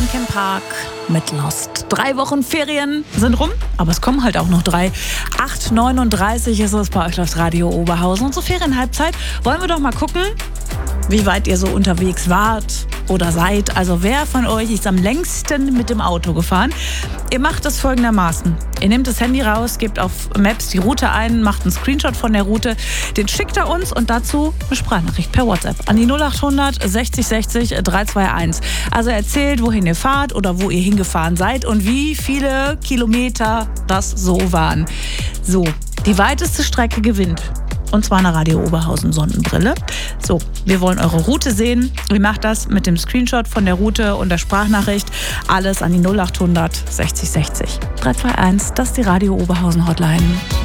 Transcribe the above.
Linkin Park mit Lost. 3 Wochen Ferien sind rum, aber es kommen halt auch noch 3. 8:39 ist es bei euch aufs Radio Oberhausen. Und zur Ferienhalbzeit wollen wir doch mal gucken, wie weit ihr so unterwegs wart oder seid. Also wer von euch ist am längsten mit dem Auto gefahren? Ihr macht es folgendermaßen. Ihr nehmt das Handy raus, gebt auf Maps die Route ein, macht einen Screenshot von der Route, den schickt ihr uns und dazu eine Sprachnachricht per WhatsApp an die 0800 60 60 321. Also erzählt, wohin ihr fahrt oder wo ihr hingefahren seid und wie viele Kilometer das so waren. So, die weiteste Strecke gewinnt. Und zwar eine Radio Oberhausen Sonnenbrille. So, wir wollen eure Route sehen. Ihr macht das mit dem Screenshot von der Route und der Sprachnachricht. Alles an die 0800 60 60 321. Das ist die Radio Oberhausen Hotline.